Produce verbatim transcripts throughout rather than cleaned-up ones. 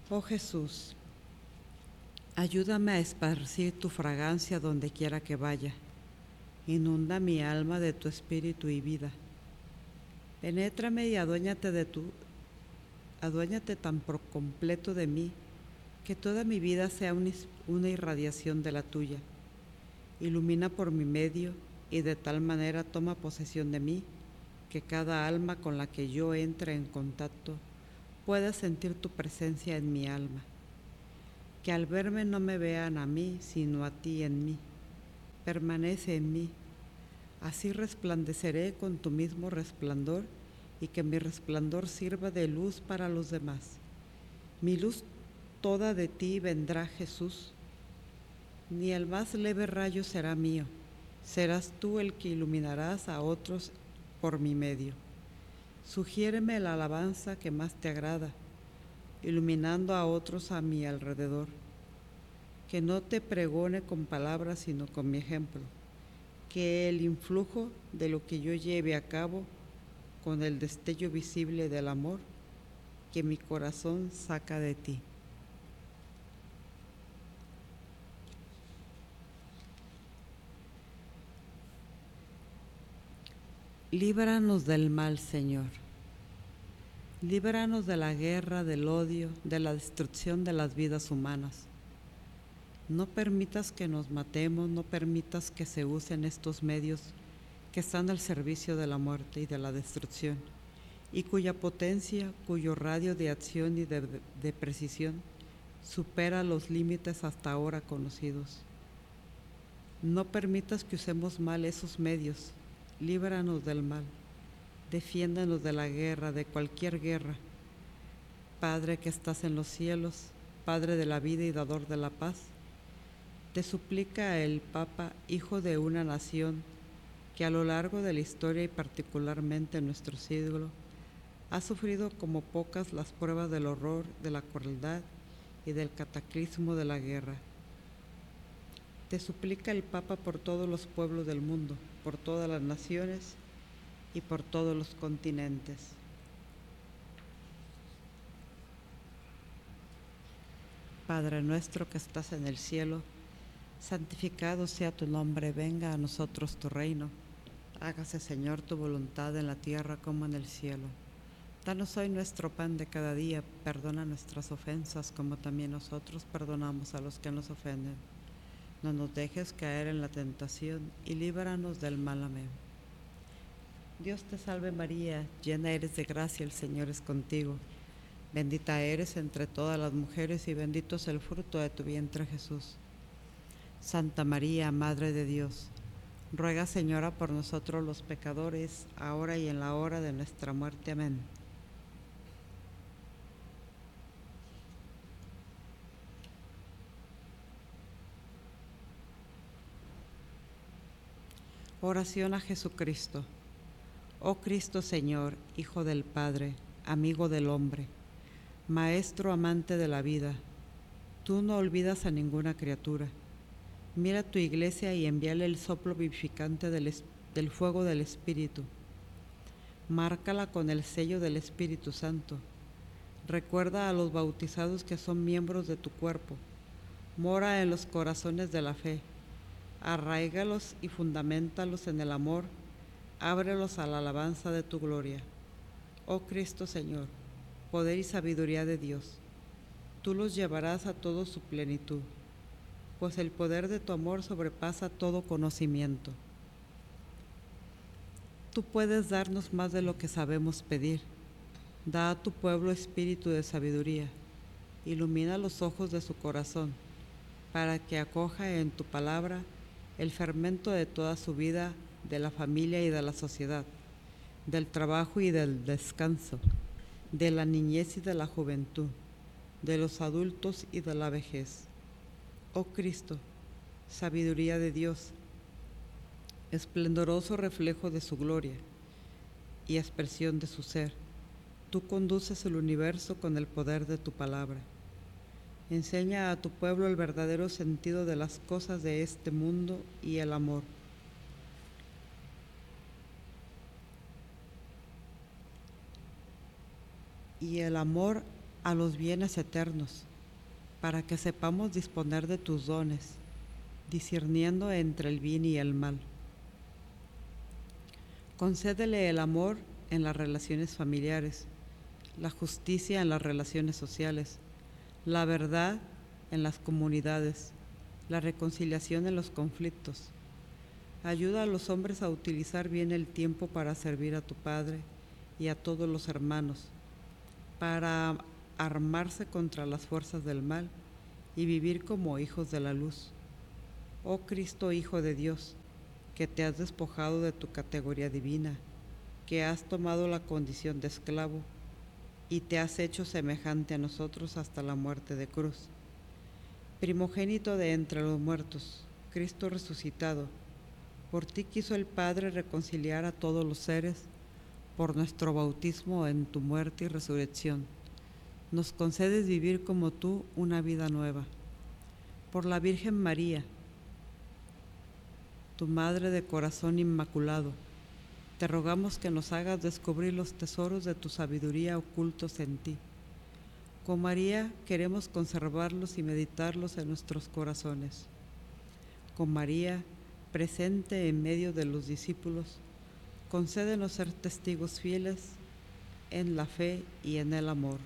Oh Jesús, ayúdame a esparcir tu fragancia donde quiera que vaya. Inunda mi alma de tu espíritu y vida. Penétrame y aduéñate de tu, aduéñate tan por completo de mí, que toda mi vida sea una irradiación de la tuya. Ilumina por mi medio y de tal manera toma posesión de mí, que cada alma con la que yo entre en contacto pueda sentir tu presencia en mi alma. Que al verme no me vean a mí, sino a ti en mí. Permanece en mí. Así resplandeceré con tu mismo resplandor y que mi resplandor sirva de luz para los demás. Mi luz toda de ti vendrá, Jesús. Ni el más leve rayo será mío. Serás tú el que iluminarás a otros por mi medio. Sugiéreme la alabanza que más te agrada, iluminando a otros a mi alrededor. Que no te pregone con palabras, sino con mi ejemplo. Que el influjo de lo que yo lleve a cabo, con el destello visible del amor que mi corazón saca de ti. Líbranos del mal, Señor. Líbranos de la guerra, del odio, de la destrucción de las vidas humanas. No permitas que nos matemos, no permitas que se usen estos medios que están al servicio de la muerte y de la destrucción, y cuya potencia, cuyo radio de acción y de, de precisión supera los límites hasta ahora conocidos. No permitas que usemos mal esos medios. Líbranos del mal. Defiéndanos de la guerra, de cualquier guerra. Padre que estás en los cielos, Padre de la vida y dador de la paz, te suplica el Papa, hijo de una nación que a lo largo de la historia y particularmente en nuestro siglo ha sufrido como pocas las pruebas del horror, de la crueldad y del cataclismo de la guerra. Te suplica el Papa por todos los pueblos del mundo, por todas las naciones y por todos los continentes. Padre nuestro que estás en el cielo, santificado sea tu nombre, venga a nosotros tu reino. Hágase, Señor, tu voluntad en la tierra como en el cielo. Danos hoy nuestro pan de cada día, perdona nuestras ofensas como también nosotros perdonamos a los que nos ofenden. No nos dejes caer en la tentación y líbranos del mal. Amén. Dios te salve María, llena eres de gracia, el Señor es contigo. Bendita eres entre todas las mujeres y bendito es el fruto de tu vientre, Jesús. Santa María, Madre de Dios, ruega, Señora, por nosotros los pecadores, ahora y en la hora de nuestra muerte. Amén. Oración a Jesucristo. Oh Cristo Señor, Hijo del Padre, amigo del hombre, Maestro amante de la vida, tú no olvidas a ninguna criatura. Mira tu iglesia y envíale el soplo vivificante del, del fuego del Espíritu. Márcala con el sello del Espíritu Santo. Recuerda a los bautizados que son miembros de tu cuerpo. Mora en los corazones de la fe. Arraigalos y fundamentalos en el amor. Ábrelos a la alabanza de tu gloria. Oh Cristo Señor, poder y sabiduría de Dios, tú los llevarás a toda su plenitud, pues el poder de tu amor sobrepasa todo conocimiento. Tú puedes darnos más de lo que sabemos pedir. Da a tu pueblo espíritu de sabiduría. Ilumina los ojos de su corazón, para que acoja en tu palabra el fermento de toda su vida, de la familia y de la sociedad, del trabajo y del descanso, de la niñez y de la juventud, de los adultos y de la vejez. Oh Cristo, sabiduría de Dios, esplendoroso reflejo de su gloria y expresión de su ser, tú conduces el universo con el poder de tu palabra. Enseña a tu pueblo el verdadero sentido de las cosas de este mundo y el amor. Y el amor a los bienes eternos, para que sepamos disponer de tus dones, discerniendo entre el bien y el mal. Concédele el amor en las relaciones familiares, la justicia en las relaciones sociales, la verdad en las comunidades, la reconciliación en los conflictos. Ayuda a los hombres a utilizar bien el tiempo para servir a tu Padre y a todos los hermanos, para armarse contra las fuerzas del mal y vivir como hijos de la luz. Oh Cristo, Hijo de Dios, que te has despojado de tu categoría divina, que has tomado la condición de esclavo y te has hecho semejante a nosotros hasta la muerte de cruz. Primogénito de entre los muertos, Cristo resucitado, por ti quiso el Padre reconciliar a todos los seres por nuestro bautismo en tu muerte y resurrección. Nos concedes vivir como tú una vida nueva. Por la Virgen María, tu Madre de corazón inmaculado, te rogamos que nos hagas descubrir los tesoros de tu sabiduría ocultos en ti. Con María queremos conservarlos y meditarlos en nuestros corazones. Con María, presente en medio de los discípulos, concédenos ser testigos fieles en la fe y en el amor.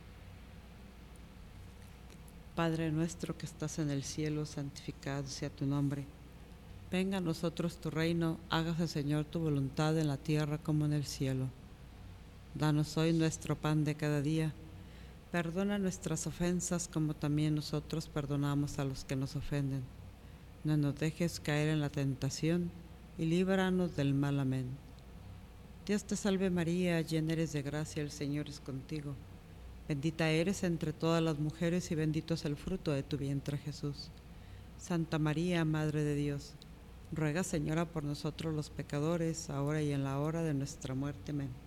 Padre nuestro que estás en el cielo, santificado sea tu nombre. Venga a nosotros tu reino, hágase Señor tu voluntad en la tierra como en el cielo. Danos hoy nuestro pan de cada día. Perdona nuestras ofensas como también nosotros perdonamos a los que nos ofenden. No nos dejes caer en la tentación y líbranos del mal. Amén. Dios te salve María, llena eres de gracia, el Señor es contigo. Bendita eres entre todas las mujeres y bendito es el fruto de tu vientre Jesús. Santa María, Madre de Dios, ruega Señora por nosotros los pecadores, ahora y en la hora de nuestra muerte. Amén.